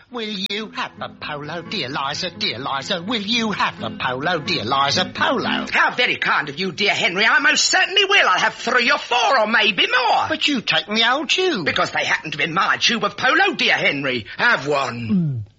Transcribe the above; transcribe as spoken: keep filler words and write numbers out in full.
Will you have a polo, dear Liza, dear Liza? Will you have a polo, dear Liza, polo? How very kind of you, dear Henry. I most certainly will. I'll have three or four or maybe more. But you take the old tube. Because they happen to be my tube of polo, dear Henry. Have one. Mm.